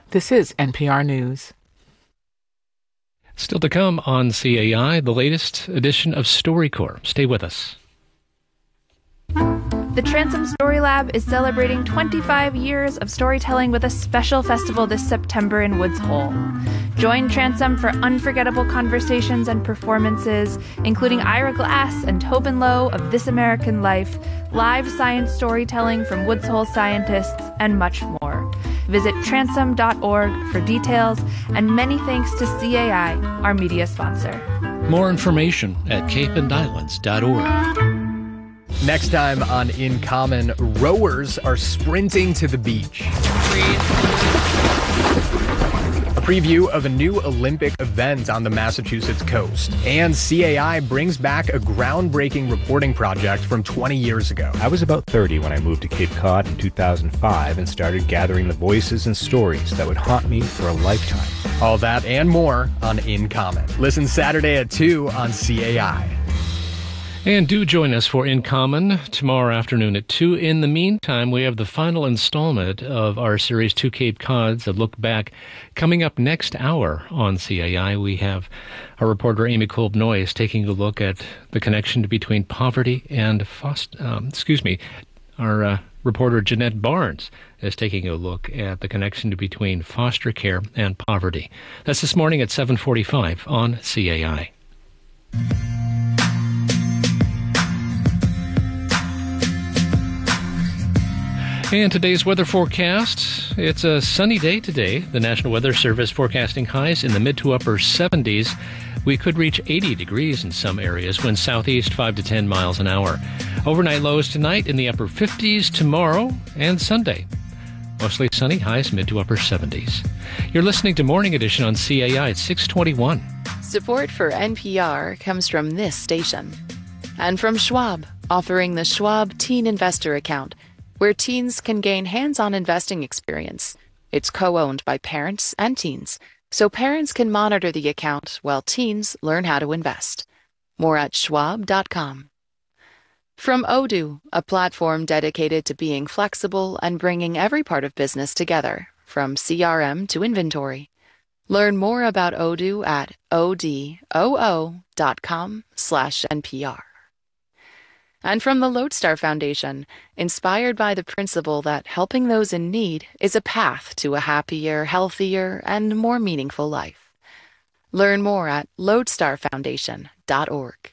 This is NPR News. Still to come on CAI, the latest edition of StoryCorps. Stay with us. The Transom Story Lab is celebrating 25 years of storytelling with a special festival this September in Woods Hole. Join Transom for unforgettable conversations and performances, including Ira Glass and Tobin Lowe of This American Life, live science storytelling from Woods Hole scientists, and much more. Visit transom.org for details, and many thanks to CAI, our media sponsor. More information at capeandislands.org. Next time on In Common, rowers are sprinting to the beach. A preview of a new Olympic event on the Massachusetts coast. And CAI brings back a groundbreaking reporting project from 20 years ago. I was about 30 when I moved to Cape Cod in 2005 and started gathering the voices and stories that would haunt me for a lifetime. All that and more on In Common. Listen Saturday at 2 on CAI. And do join us for In Common tomorrow afternoon at 2. In the meantime, we have the final installment of our series, Two Cape Cods, a look back. Coming up next hour on CAI, we have our reporter Amy Kolb-Noyes taking a look at the connection between poverty and our reporter Jeanette Barnes is taking a look at the connection between foster care and poverty. That's this morning at 7:45 on CAI. And today's weather forecast, it's a sunny day today. The National Weather Service forecasting highs in the mid to upper 70s. We could reach 80 degrees in some areas, winds southeast 5 to 10 miles an hour. Overnight lows tonight in the upper 50s, tomorrow and Sunday. Mostly sunny, highs mid to upper 70s. You're listening to Morning Edition on CAI at 621. Support for NPR comes from this station. And from Schwab, offering the Schwab Teen Investor Account, where teens can gain hands-on investing experience. It's co-owned by parents and teens, so parents can monitor the account while teens learn how to invest. More at schwab.com. From Odoo, a platform dedicated to being flexible and bringing every part of business together, from CRM to inventory. Learn more about Odoo at odoo.com/NPR. And from the Lodestar Foundation, inspired by the principle that helping those in need is a path to a happier, healthier, and more meaningful life. Learn more at lodestarfoundation.org.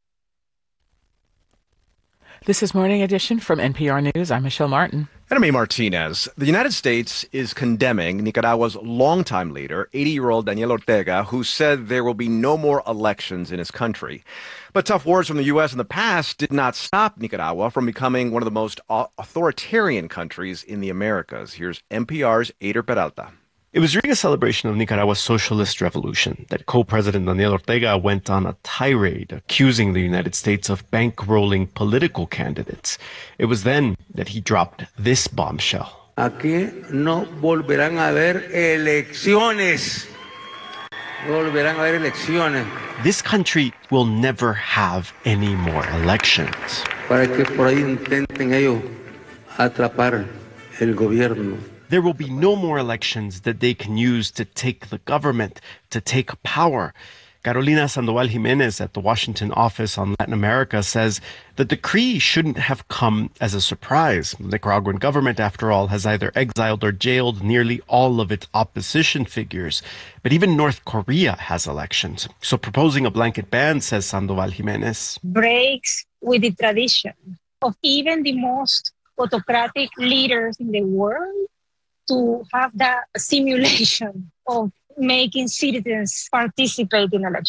This is Morning Edition from NPR News. I'm Michelle Martin. And I'm A. Martinez. The United States is condemning Nicaragua's longtime leader, 80-year-old Daniel Ortega, who said there will be no more elections in his country. But tough words from the U.S. in the past did not stop Nicaragua from becoming one of the most authoritarian countries in the Americas. Here's NPR's Ader Peralta. It was during a celebration of Nicaragua's socialist revolution that co-president Daniel Ortega went on a tirade accusing the United States of bankrolling political candidates. It was then that he dropped this bombshell. Aquí no volverán a haber elecciones. No volverán a haber elecciones. This country will never have any more elections. Para que por ahí intenten ellos atrapar el gobierno. There will be no more elections that they can use to take the government, to take power. Carolina Sandoval Jimenez at the Washington office on Latin America says the decree shouldn't have come as a surprise. The Nicaraguan government, after all, has either exiled or jailed nearly all of its opposition figures. But even North Korea has elections. So proposing a blanket ban, says Sandoval Jimenez, breaks with the tradition of even the most autocratic leaders in the world to have that simulation of making citizens participate in elections.